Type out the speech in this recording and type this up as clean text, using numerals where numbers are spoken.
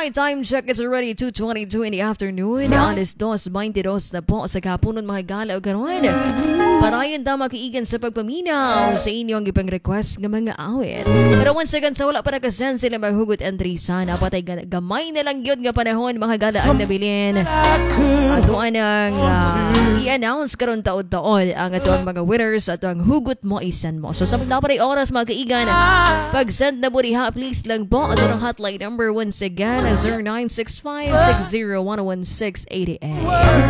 Alright, time check is already 2:22 in the afternoon. Alas 2:22 na po sa kapunon mga gala o karon. Parayon tama kiigan sa pagpaminaw sa inyong ipang request ng mga awit. Pero once again, sa wala pa nakasen sila maghugot entry sana. Patay gamay na lang yun nga panahon mga gala ang nabilin. Ato anang i-announce karon taon-taon ang ato ang mga winners at ang hugot mo isan mo. So sa dapat ay oras mga kaigan, pag-send na mo diha, please lang po. Ato ang hotline number once again, 0965-601-1688.